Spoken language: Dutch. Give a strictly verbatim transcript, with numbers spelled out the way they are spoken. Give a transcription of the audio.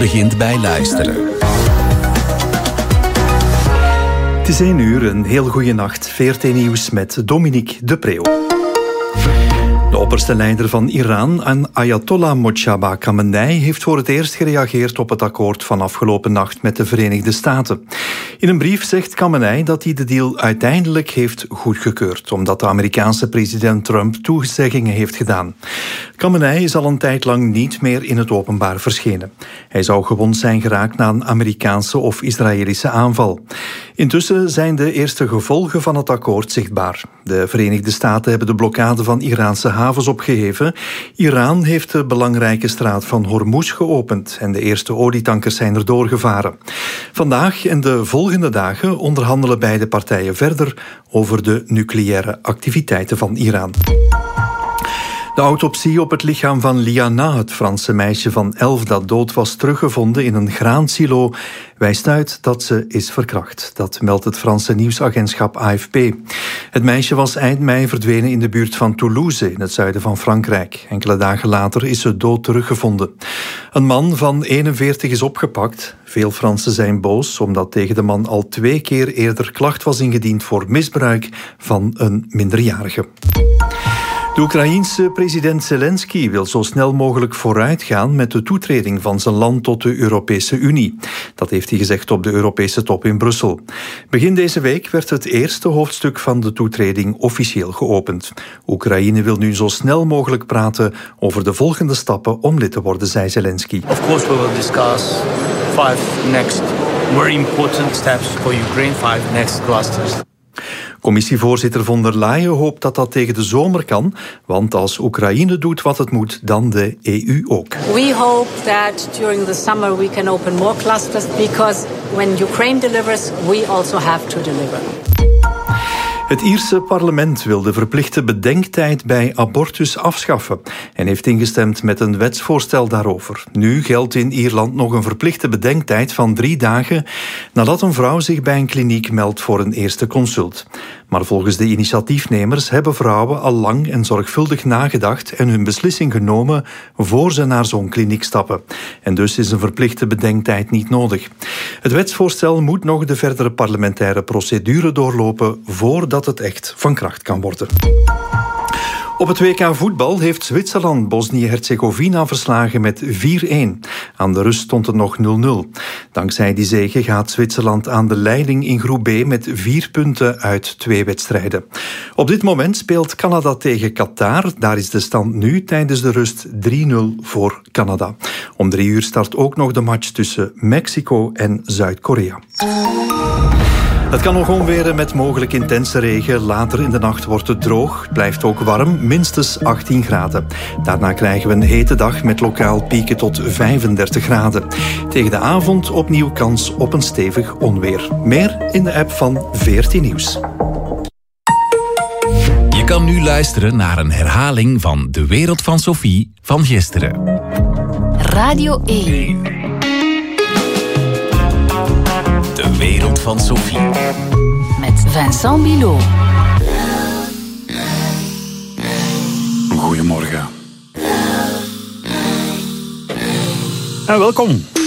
begint bij luisteren. Het is één uur, een heel goede nacht. V R T Nieuws met Dominique de Preeuw. De opperste leider van Iran, Ayatollah Mojtaba Khamenei, heeft voor het eerst gereageerd op het akkoord van afgelopen nacht met de Verenigde Staten. In een brief zegt Khamenei dat hij de deal uiteindelijk heeft goedgekeurd, omdat de Amerikaanse president Trump toezeggingen heeft gedaan. Khamenei is al een tijd lang niet meer in het openbaar verschenen. Hij zou gewond zijn geraakt na een Amerikaanse of Israëlische aanval. Intussen zijn de eerste gevolgen van het akkoord zichtbaar. De Verenigde Staten hebben de blokkade van Iraanse havens opgeheven. Iran heeft de belangrijke straat van Hormuz geopend en de eerste olietankers zijn er doorgevaren. Vandaag en de volgende dagen onderhandelen beide partijen verder over de nucleaire activiteiten van Iran. De autopsie op het lichaam van Liana, het Franse meisje van elf dat dood was teruggevonden in een graansilo, wijst uit dat ze is verkracht. Dat meldt het Franse nieuwsagentschap A F P. Het meisje was eind mei verdwenen in de buurt van Toulouse, in het zuiden van Frankrijk. Enkele dagen later is ze dood teruggevonden. Een man van eenenveertig is opgepakt. Veel Fransen zijn boos, omdat tegen de man al twee keer eerder klacht was ingediend voor misbruik van een minderjarige. De Oekraïense president Zelensky wil zo snel mogelijk vooruitgaan met de toetreding van zijn land tot de Europese Unie. Dat heeft hij gezegd op de Europese top in Brussel. Begin deze week werd het eerste hoofdstuk van de toetreding officieel geopend. Oekraïne wil nu zo snel mogelijk praten over de volgende stappen om lid te worden, zei Zelensky. Of course we will discuss five next very important steps for Ukraine, five next clusters. Commissievoorzitter von der Leyen hoopt dat dat tegen de zomer kan, want als Oekraïne doet wat het moet, dan de E U ook. We hope that during the summer we can open more clusters, because when Ukraine delivers, we also have to deliver. Het Ierse parlement wil de verplichte bedenktijd bij abortus afschaffen en heeft ingestemd met een wetsvoorstel daarover. Nu geldt in Ierland nog een verplichte bedenktijd van drie dagen nadat een vrouw zich bij een kliniek meldt voor een eerste consult. Maar volgens de initiatiefnemers hebben vrouwen al lang en zorgvuldig nagedacht en hun beslissing genomen voor ze naar zo'n kliniek stappen. En dus is een verplichte bedenktijd niet nodig. Het wetsvoorstel moet nog de verdere parlementaire procedure doorlopen voordat het echt van kracht kan worden. Op het W K voetbal heeft Zwitserland Bosnië-Herzegovina verslagen met vier-een. Aan de rust stond het nog nul nul. Dankzij die zege gaat Zwitserland aan de leiding in groep B met vier punten uit twee wedstrijden. Op dit moment speelt Canada tegen Qatar. Daar is de stand nu tijdens de rust drie nul voor Canada. Om drie uur start ook nog de match tussen Mexico en Zuid-Korea. Het kan nog onweren met mogelijk intense regen. Later in de nacht wordt het droog. Het blijft ook warm, minstens achttien graden. Daarna krijgen we een hete dag met lokaal pieken tot vijfendertig graden. Tegen de avond opnieuw kans op een stevig onweer. Meer in de app van V R T Nieuws. Je kan nu luisteren naar een herhaling van De Wereld van Sophie van gisteren. Radio één. De Wereld van Sophie. Met Vincent Bilot. Goedemorgen. En welkom.